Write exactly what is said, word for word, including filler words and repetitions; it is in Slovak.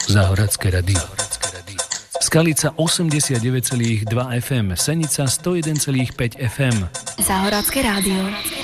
Záhoradské radio. Skalica osemdesiatdeväť celá dva ef em, Senica sto jeden celá päť ef em. Záhoradské rádio.